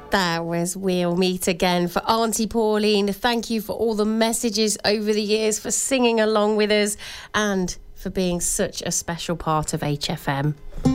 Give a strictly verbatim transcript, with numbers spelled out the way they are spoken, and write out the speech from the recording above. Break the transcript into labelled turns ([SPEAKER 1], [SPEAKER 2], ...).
[SPEAKER 1] That was We'll Meet Again for Auntie Pauline. Thank you for all the messages over the years, for singing along with us, and for being such a special part of H F M.